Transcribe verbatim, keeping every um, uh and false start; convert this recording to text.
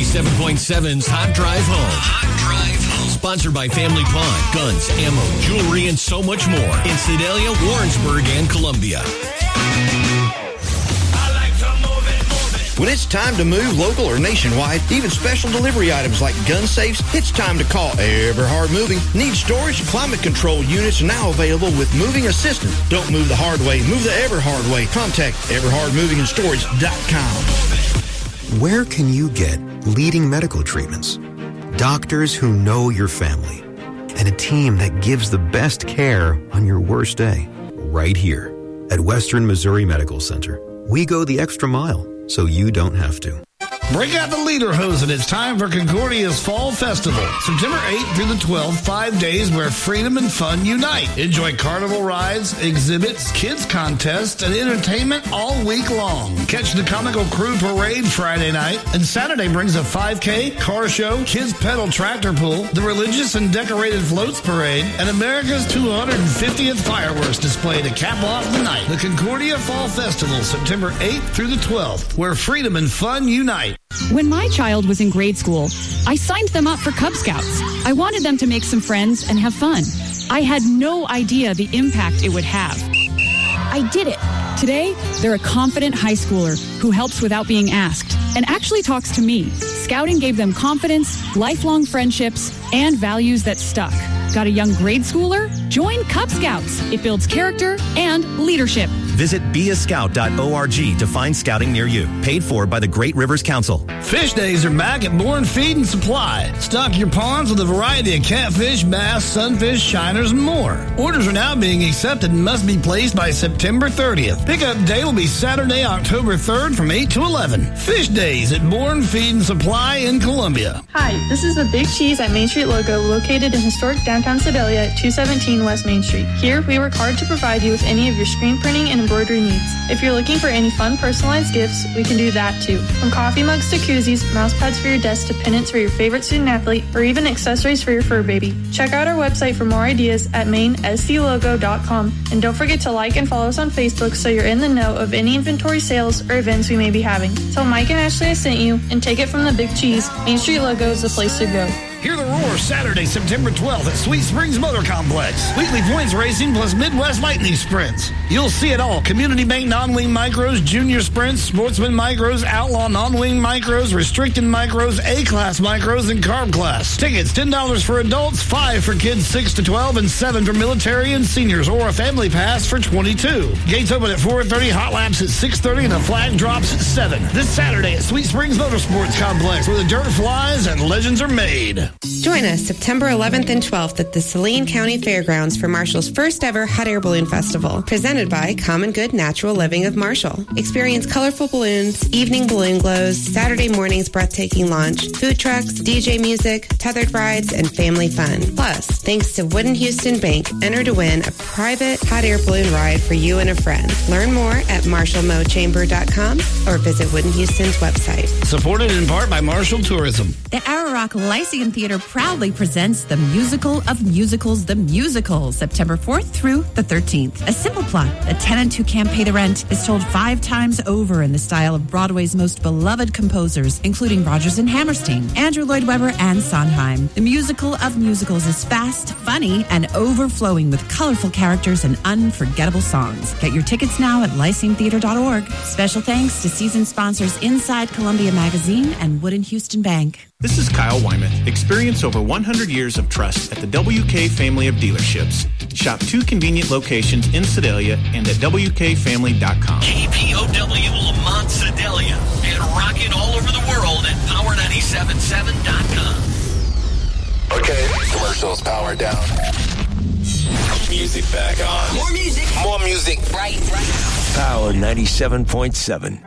ninety-seven point seven's Hot Drive Home. Hot Drive Home. Sponsored by Family Pawn, guns, ammo, jewelry, and so much more in Sedalia, Warrensburg, and Columbia. When it's time to move local or nationwide, even special delivery items like gun safes, it's time to call Everhard Moving. Need storage? Climate control units are now available with moving assistance. Don't move the hard way, move the Everhard way. Contact everhard moving and storage dot com. Where can you get leading medical treatments, doctors who know your family, and a team that gives the best care on your worst day? Right here at Western Missouri Medical Center. We go the extra mile so you don't have to. Break out the lederhosen. It's time for Concordia's Fall Festival. September eighth through the twelfth, five days where freedom and fun unite. Enjoy carnival rides, exhibits, kids contests, and entertainment all week long. Catch the Comical Crew Parade Friday night, and Saturday brings a five K, car show, kids pedal tractor pull, the religious and decorated floats parade, and America's two hundred fiftieth fireworks display to cap off the night. The Concordia Fall Festival, September eighth through the twelfth, where freedom and fun unite. When my child was in grade school, I signed them up for Cub Scouts. I wanted them to make some friends and have fun. I had no idea the impact it would have. I did it. Today, they're a confident high schooler who helps without being asked and actually talks to me. Scouting gave them confidence, lifelong friendships, and values that stuck. Got a young grade schooler? Join Cub Scouts. It builds character and leadership. Visit be a scout dot org to find scouting near you. Paid for by the Great Rivers Council. Fish days are back at Bourne Feed and Supply. Stock your ponds with a variety of catfish, bass, sunfish, shiners, and more. Orders are now being accepted and must be placed by September thirtieth. Pickup day will be Saturday, October third from eight to eleven. Fish days at Bourne Feed and Supply in Columbia. Hi, this is the Big Cheese at Main Street Logo, located in historic downtown Sedalia at two seventeen West Main Street. Here, we work hard to provide you with any of your screen printing and embroidery needs. If you're looking for any fun personalized gifts, we can do that too. From coffee mugs to koozies, mouse pads for your desk to pennants for your favorite student athlete, or even accessories for your fur baby. Check out our website for more ideas at main s c logo dot com. And don't forget to like and follow us on Facebook so you're in the know of any inventory sales or events we may be having. Tell Mike and Ashley I sent you and take it from the Big Cheese. Main Street Logo is the place to go. Hear the roar Saturday, September twelfth at Sweet Springs Motor Complex. Weekly points racing plus Midwest Lightning Sprints. You'll see it all. Community Bank non-wing micros, junior sprints, sportsman micros, outlaw non-wing micros, restricted micros, A-class micros, and carb class. Tickets, ten dollars for adults, five dollars for kids six to twelve, and seven dollars for military and seniors, or a family pass for twenty-two dollars. Gates open at four thirty, hot laps at six thirty, and the flag drops at seven. This Saturday at Sweet Springs Motorsports Complex, where the dirt flies and legends are made. Join us September eleventh and twelfth at the Saline County Fairgrounds for Marshall's first ever Hot Air Balloon Festival, presented by Common Good Natural Living of Marshall. Experience colorful balloons, evening balloon glows, Saturday morning's breathtaking launch, food trucks, D J music, tethered rides, and family fun. Plus, thanks to Wooden Houston Bank, enter to win a private hot air balloon ride for you and a friend. Learn more at marshall mo chamber dot com or visit Wooden Houston's website. Supported in part by Marshall Tourism. The Ararock Lyceum Theater proudly presents the musical of musicals, The Musical, September fourth through the thirteenth. A simple plot. A tenant who can't pay the rent is told five times over in the style of Broadway's most beloved composers, including Rodgers and Hammerstein, Andrew Lloyd Webber, and Sondheim. The Musical of Musicals is fast, funny, and overflowing with colorful characters and unforgettable songs. Get your tickets now at lyceum theater dot org. Special thanks to season sponsors Inside Columbia Magazine and Wooden Houston Bank. This is Kyle Wyman. Experience over one hundred years of trust at the W K family of dealerships. Shop two convenient locations in Sedalia and at w k family dot com. K P O W Lamont Sedalia and rocking all over the world at power nine seven seven dot com. Okay, commercials power down. Music back on. More music. More music. Right, right. Power ninety-seven point seven.